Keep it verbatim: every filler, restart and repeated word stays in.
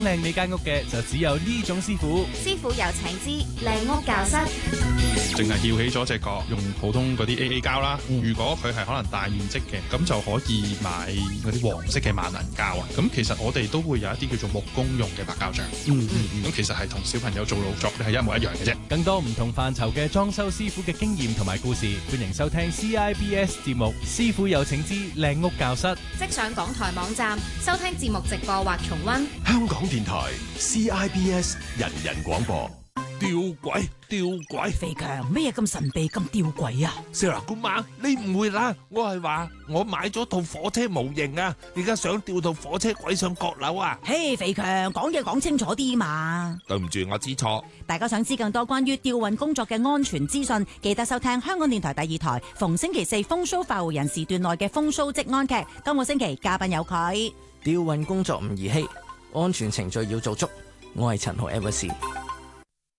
靚你間屋嘅就只有呢種師傅。 師傅有請之靚屋教室。 淨係翹起咗隻角，用普通嗰啲 A A 膠啦。 嗯、 如果佢係可能大面積嘅，咁就可以買嗰啲黃色嘅萬能膠啊。咁其實我哋都會有一啲叫做木工用嘅白膠漿。 嗯嗯嗯。 咁其實係同小朋友做勞作係一模一樣嘅啫。 更多唔同範疇嘅裝修師傅嘅經驗同埋故事，歡迎收聽 C I B S 節目《師傅有請之靚屋教室》。 即上港台網站收聽節目直播或重溫。 香港電台 C I B S 人人廣播。 吊詭，吊詭， 肥強咩嘢咁神秘咁吊詭啊 Sarah 姑媽，你誤會啦，我係話我買咗套火車模型啊，而家想吊套火車軌上閣樓啊。 嘿，肥強講嘢講清楚啲嘛。 對唔住，我知錯。 大家想知更多關於吊運工作嘅安全資訊，記得收聽香港電台第二台逢星期四風騷快活人時段內嘅風騷職安劇。今個星期嘉賓有佢。 吊運工作唔兒戲，安全程序要做足。我係陳豪 Evers。